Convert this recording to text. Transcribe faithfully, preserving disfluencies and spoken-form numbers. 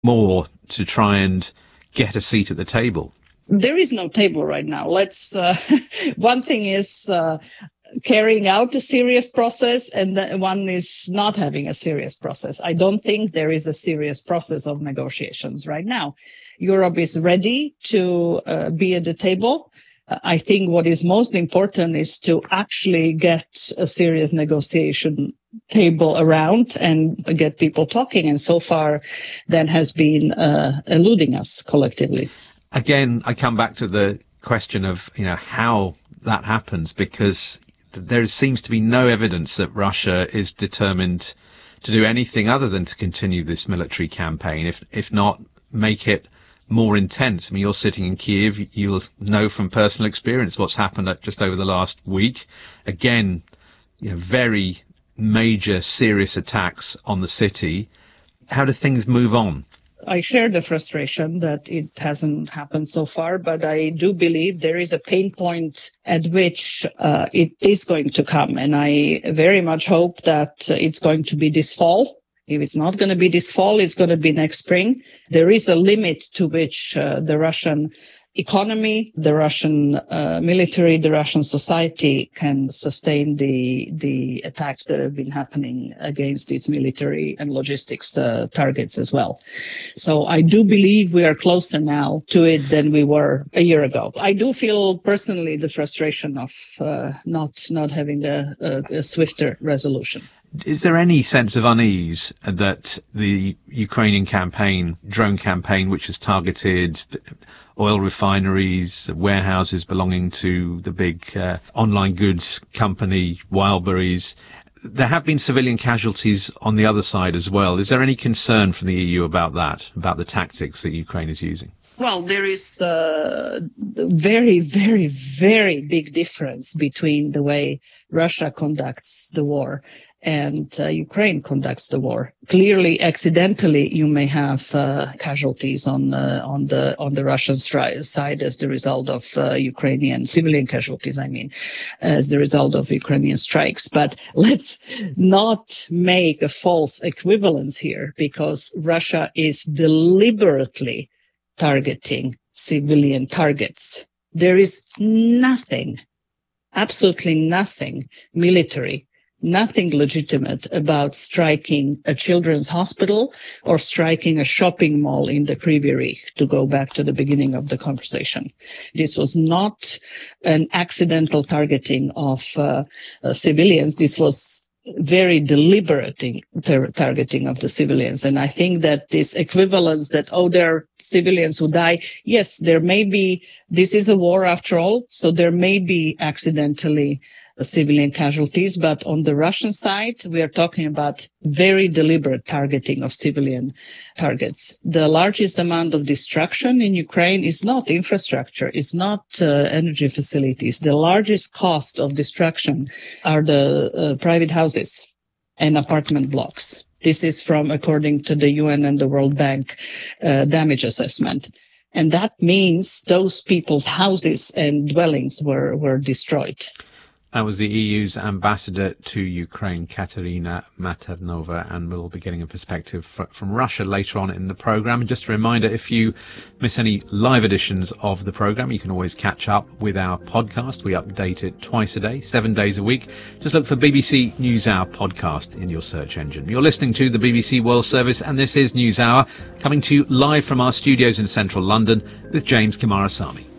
more to try and get a seat at the table? There is no table right now. Let's. Uh, one thing is uh, carrying out a serious process, and the, one is not having a serious process. I don't think there is a serious process of negotiations right now. Europe is ready to uh, be at the table. Uh, I think what is most important is to actually get a serious negotiation table around and get people talking. And so far, that has been uh, eluding us collectively. Again, I come back to the question of, you know, how that happens, because there seems to be no evidence that Russia is determined to do anything other than to continue this military campaign, if if not make it more intense. I mean, you're sitting in Kiev, you'll know from personal experience what's happened just over the last week. Again, you know, very major, serious attacks on the city. How do things move on? I share the frustration that it hasn't happened so far, but I do believe there is a pain point at which uh, it is going to come. And I very much hope that it's going to be this fall. If it's not going to be this fall, it's going to be next spring. There is a limit to which uh, the Russian economy, the Russian uh, military, the Russian society can sustain the the attacks that have been happening against its military and logistics uh, targets as well. So I do believe we are closer now to it than we were a year ago. I do feel personally the frustration of uh, not not having a, a, a swifter resolution. Is there any sense of unease that the Ukrainian campaign, drone campaign, which has targeted oil refineries, warehouses belonging to the big uh, online goods company Wildberries, there have been civilian casualties on the other side as well. Is there any concern from the E U about that, about the tactics that Ukraine is using? Well, there is a very, very, very big difference between the way Russia conducts the war and uh, Ukraine conducts the war. Clearly, accidentally, you may have uh, casualties on uh, on the on the Russian stri- side as the result of uh, Ukrainian civilian casualties. I mean, as the result of Ukrainian strikes. But let's not make a false equivalence here, because Russia is deliberately targeting civilian targets. There is nothing, absolutely nothing military, nothing legitimate about striking a children's hospital or striking a shopping mall in the Kryvyi Rih, to go back to the beginning of the conversation. This was not an accidental targeting of uh, uh, civilians. This was very deliberate tar- targeting of the civilians. And I think that this equivalence that, oh, there are civilians who die, yes, there may be, this is a war after all, so there may be accidentally civilian casualties, but on the Russian side, we are talking about very deliberate targeting of civilian targets. The largest amount of destruction in Ukraine is not infrastructure, is not uh, energy facilities. The largest cost of destruction are the uh, private houses and apartment blocks. This is from, according to the U N and the World Bank uh, damage assessment. And that means those people's houses and dwellings were, were destroyed. That was the E U's ambassador to Ukraine, Katerina Maternova, and we'll be getting a perspective from Russia later on in the programme. And just a reminder, if you miss any live editions of the programme, you can always catch up with our podcast. We update it twice a day, seven days a week. Just look for B B C NewsHour podcast in your search engine. You're listening to the B B C World Service, and this is NewsHour, coming to you live from our studios in central London with James Kimarasamy.